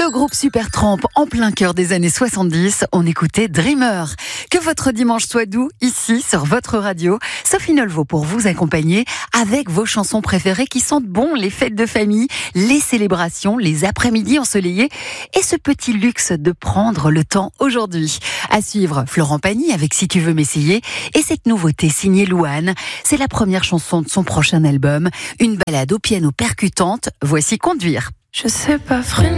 Le groupe Supertramp, en plein cœur des années 70, on écoutait Dreamer. Que votre dimanche soit doux, ici, sur votre radio. Sophie Nolvaud pour vous accompagner avec vos chansons préférées qui sentent bon les fêtes de famille, les célébrations, les après-midi ensoleillés et ce petit luxe de prendre le temps aujourd'hui. À suivre, Florent Pagny avec Si tu veux m'essayer et cette nouveauté signée Louane. C'est la première chanson de son prochain album, une ballade au piano percutante. Voici Conduire. Je sais pas freiner.